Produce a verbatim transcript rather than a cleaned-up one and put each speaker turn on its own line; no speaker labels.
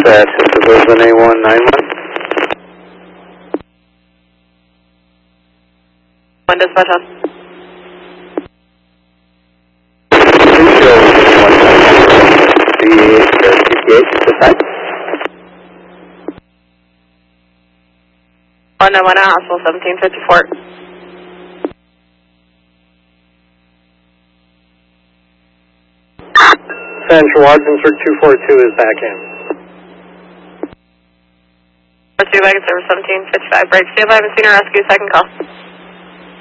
dispatch, this is Lisbon A one nine one.
One dispatch on. One nine one out, hospital seventeen fifty-four.
Central Ogdensburg two four two is back in.
Two back at service seventeen fifty-five, break. Stand by, haven't seen her rescue, second call.